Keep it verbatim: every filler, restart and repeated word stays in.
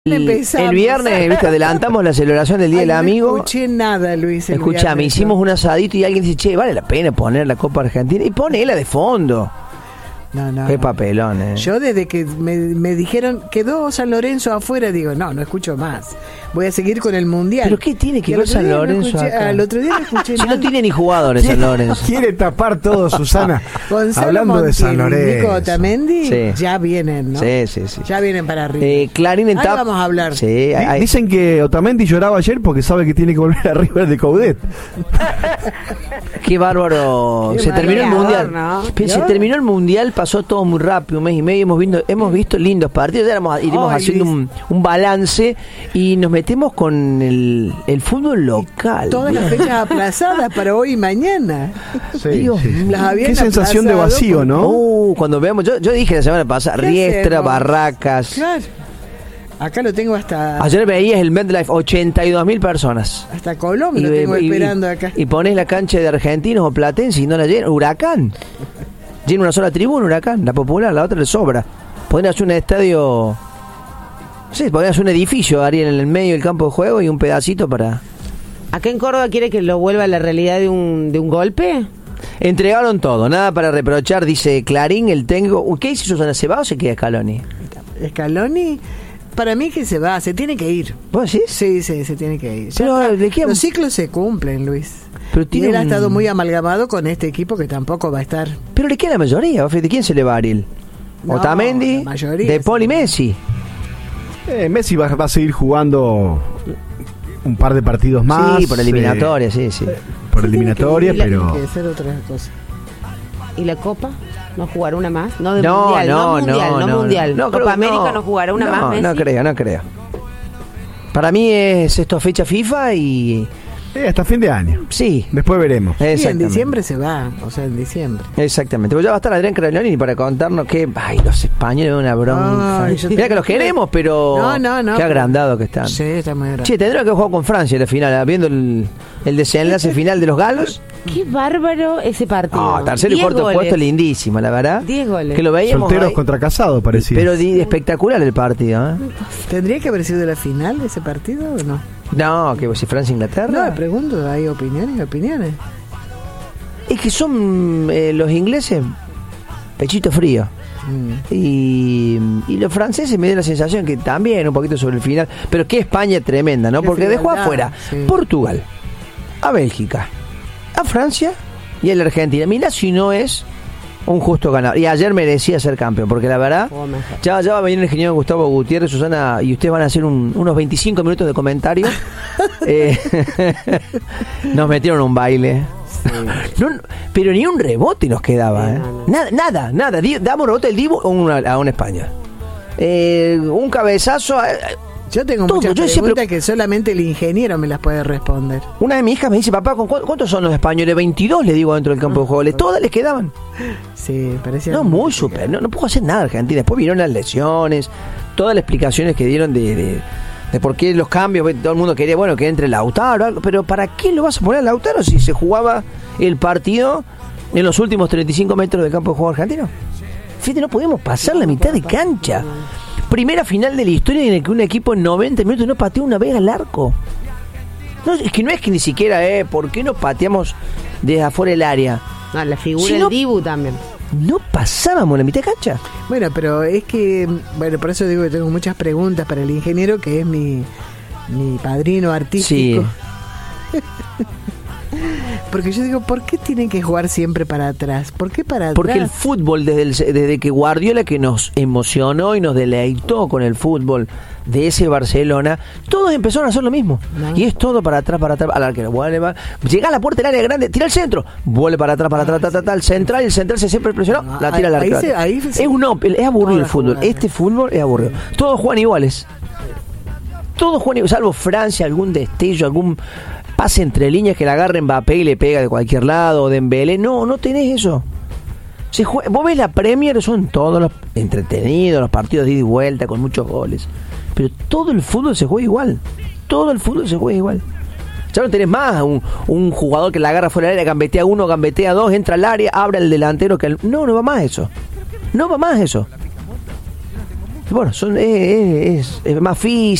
El, el viernes, viste, adelantamos la celebración del Día Ay, del Amigo. No escuché nada, Luis. Escuchame, hicimos un asadito y alguien dice, che, vale la pena poner la Copa Argentina. Y ponela de fondo. No, no. Qué no. papelón, eh. Yo desde que me, me dijeron, quedó San Lorenzo afuera, digo, no, no escucho más. Voy a seguir con el Mundial. ¿Pero qué tiene que Y ver al otro San día no Lorenzo escuché- acá? Al otro día no escuché Si nada. no tiene ni jugadores San Lorenzo. Quiere tapar todo, Susana. Gonzalo Hablando de Montiel San y Lorenzo. Nico Otamendi Sí. ya vienen, ¿no? Sí, sí, sí. Ya vienen para arriba. Eh, Clarín en Ahora tap. vamos a hablar. Sí, Di- hay- Dicen que Otamendi lloraba ayer porque sabe que tiene que volver a River de Coudet. Qué bárbaro. Qué se terminó el mareador, mundial. ¿no? Pero se ¿Yo? terminó el mundial, pasó todo muy rápido, un mes y medio. Hemos visto, hemos visto lindos partidos. Ya éramos- iremos Ay, haciendo Luis. un, un balance y nos metemos con el, el fútbol local. Todas las fechas aplazadas para hoy y mañana. Dios Las habían Qué sensación de aplazado vacío, por- ¿no? Uh, cuando veamos, yo, yo dije la semana pasada, ¿Qué Riestra, hacemos? Barracas. Claro. Acá lo tengo hasta Ayer veías el MetLife, ochenta y dos mil personas. hasta Colombia, lo tengo y- esperando y- acá. y pones la cancha de Argentinos o Platense y no la llena. Huracán. Llena una sola tribuna, Huracán. La popular, la otra le sobra. Podrían hacer un estadio. Sí, podrían hacer un edificio, Ariel, en el medio del campo de juego y un pedacito para. ¿Acá en Córdoba quiere que lo vuelva a la realidad de un, de un golpe? Entregaron todo, nada para reprochar, dice Clarín, el técnico. ¿Qué dice Susana? ¿Se va o se queda Scaloni? Scaloni, para mí que se va, se tiene que ir. ¿Vos decís? Sí, sí, se tiene que ir. Ya Pero, está. ¿de qué? Los ciclos se cumplen, Luis. Pero Y tiene él ha un- estado muy amalgamado con este equipo que tampoco va a estar. Pero le queda la mayoría. ¿De quién se le va Ariel? No, Otamendi, la mayoría De Paul y sí. Messi. Eh, Messi va, va a seguir jugando un par de partidos más. Sí, por eliminatoria, eh, sí, sí. por eliminatoria, Tiene pero. que ser otra cosa. ¿Y la Copa? ¿No jugará una más? No, de No, mundial, no, no, mundial, no, no, no, mundial. no, creo Copa que América no. no, jugará una No, más, Messi. no creo, no creo. Para mí es esto fecha FIFA y Eh, hasta fin de año. sí, Después veremos. Sí, en exactamente. diciembre se va, o sea, en diciembre. Exactamente. Pues ya va a estar Adrián Craglioni para contarnos que, ay, los españoles una bronca. Ay, yo Mira te- que los queremos, pero No, no, no, qué pero- agrandados que están. Sí, está muy grande. Che, tendrán que jugar con Francia en la final, viendo el, el desenlace final de los galos. Qué bárbaro ese partido. Ah, tercero y Diez cuarto goles. puesto, lindísimo, la verdad. Diez goles. Que lo veíamos Solteros ahí, contra casados, parecía. pero di- espectacular el partido, ¿eh? ¿Tendría que haber sido la final de ese partido o no? No, que si Francia Inglaterra. No, me pregunto, hay opiniones y opiniones. Es que son eh, los ingleses pechito frío. Mm. Y, y los franceses me dio la sensación que también un poquito sobre el final, pero que España tremenda, ¿no? Qué Porque dejó frialdad, afuera sí. Portugal, a Bélgica, a Francia y a la Argentina. Mirá si no es un justo ganador. Y ayer merecía ser campeón, porque la verdad, Jugó mejor. ya, ya va a venir el ingeniero Gustavo Gutiérrez, Susana, y ustedes van a hacer un- unos veinticinco minutos de comentario. Eh, nos metieron un baile. No, no, pero ni un rebote nos quedaba, Sí, ¿eh? no, no. Nada, nada, nada. Di- Damos rebote al Dibu a una, a una España. Eh, un cabezazo. a- a- Yo tengo Todo, muchas yo preguntas siempre- que solamente el ingeniero me las puede responder. Una de mis hijas me dice, papá, ¿con cu- ¿cuántos son los españoles? veintidós, le digo, dentro del campo de juego. Le- Todas les quedaban. Sí, parecía... No, muy super. No, no puedo hacer nada Argentina. Después vinieron las lesiones, todas las explicaciones que dieron de, de, de por qué los cambios. Todo el mundo quería, bueno, que entre Lautaro, algo, pero ¿para qué lo vas a poner a Lautaro si se jugaba el partido en los últimos treinta y cinco metros del campo de juego argentino? Fíjate, no podemos pasar la mitad de cancha. Primera final de la historia en la que un equipo en noventa minutos no pateó una vez al arco. No, es que no es que ni siquiera, eh, ¿por qué no pateamos desde afuera del área? No, la figura Si del no- Dibu también. No pasábamos la mitad de cancha. Bueno, pero es que, bueno, por eso digo que tengo muchas preguntas para el ingeniero, que es mi, mi padrino artístico. Sí. Porque yo digo, ¿por qué tienen que jugar siempre para atrás? ¿Por qué para atrás? Porque el fútbol, desde, el- desde que Guardiola, que nos emocionó y nos deleitó con el fútbol de ese Barcelona, todos empezaron a hacer lo mismo. No. Y es todo para atrás, para atrás, al arquero. Vuelve, va, llega a la puerta del área grande, tira al centro, vuelve para atrás, para atrás, ta, ta, ta, el central, y el central se siempre presionó, No, la tira al ahí arquero. se- ahí se- es, un, opel, es aburrido Toda el la fútbol. jugada. Este fútbol es aburrido. Todos juegan iguales. Todos juegan iguales, salvo Francia, algún destello, algún pase entre líneas que la agarre Mbappé y le pega de cualquier lado, o Dembélé. No, no tenés eso. Se juega, vos ves la Premier, son todos los entretenidos, los partidos de ida y vuelta con muchos goles. Pero todo el fútbol se juega igual. Todo el fútbol se juega igual. Ya no tenés más un, un jugador que la agarra fuera del área, gambetea uno, gambetea dos, entra al área, abre el delantero. Que el... No, no va más eso. No va más eso. bueno, son es, es, es más físico.